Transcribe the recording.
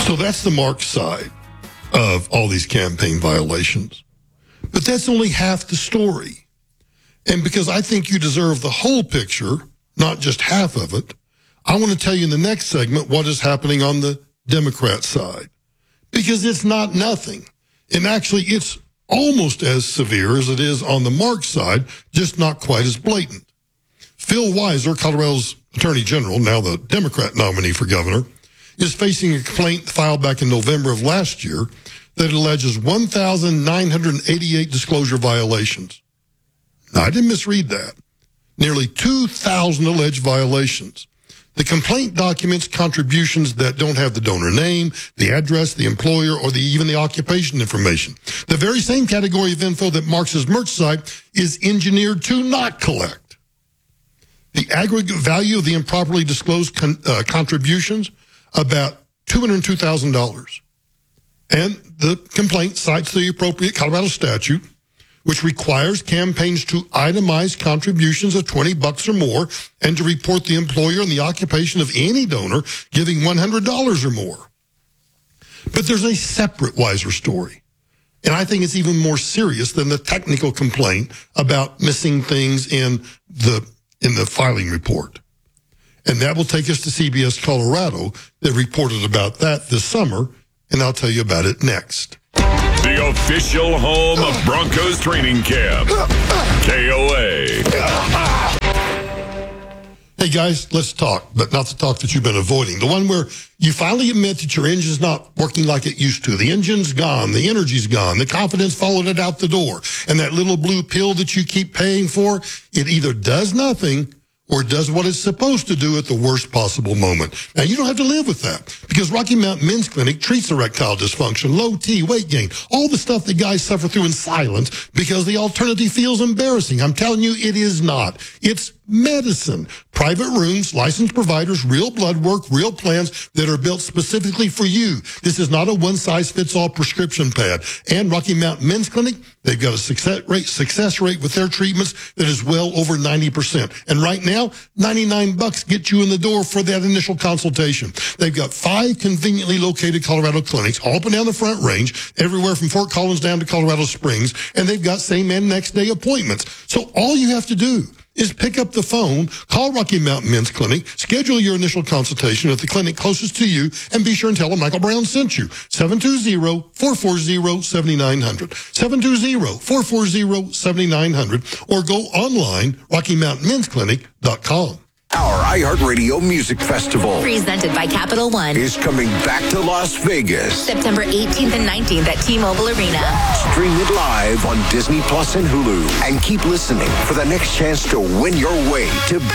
So that's the Mark side of all these campaign violations. But that's only half the story. And because I think you deserve the whole picture, not just half of it, I want to tell you in the next segment what is happening on the Democrat side. Because it's not nothing. And actually, it's almost as severe as it is on the Mark side, just not quite as blatant. Phil Weiser, Colorado's Attorney General, now the Democrat nominee for governor, is facing a complaint filed back in November of last year that alleges 1,988 disclosure violations. Now, I didn't misread that. Nearly 2,000 alleged violations. The complaint documents contributions that don't have the donor name, the address, the employer, or even the occupation information. The very same category of info that Marx's merch site is engineered to not collect. The aggregate value of the improperly disclosed contributions, about $202,000. And the complaint cites the appropriate Colorado statute, which requires campaigns to itemize contributions of $20 or more and to report the employer and the occupation of any donor giving $100 or more. But there's a separate Weiser story. And I think it's even more serious than the technical complaint about missing things in the filing report. And that will take us to CBS Colorado that reported about that this summer, and I'll tell you about it next. The official home of Broncos training camp, KOA. Hey guys, let's talk, but not the talk that you've been avoiding. The one where you finally admit that your engine's not working like it used to. The engine's gone, the energy's gone, the confidence followed it out the door. And that little blue pill that you keep paying for, it either does nothing or does what it's supposed to do at the worst possible moment. Now, you don't have to live with that because Rocky Mountain Men's Clinic treats erectile dysfunction, low T, weight gain, all the stuff that guys suffer through in silence because the alternative feels embarrassing. I'm telling you, it is not. It's medicine. Private rooms, licensed providers, real blood work, real plans that are built specifically for you. This is not a one-size-fits-all prescription pad. And Rocky Mountain Men's Clinic, they've got a success rate with their treatments that is well over 90%. And right now, $99 get you in the door for that initial consultation. They've got 5 conveniently located Colorado clinics, all up and down the Front Range, everywhere from Fort Collins down to Colorado Springs, and they've got same and next day appointments. So all you have to do is pick up the phone, call Rocky Mountain Men's Clinic, schedule your initial consultation at the clinic closest to you, and be sure and tell them Michael Brown sent you. 720-440-7900. 720-440-7900. Or go online, RockyMountainMen'sClinic.com. Our iHeartRadio Music Festival, presented by Capital One, is coming back to Las Vegas. September 18th and 19th at T-Mobile Arena. Stream it live on Disney Plus and Hulu. And keep listening for the next chance to win your way to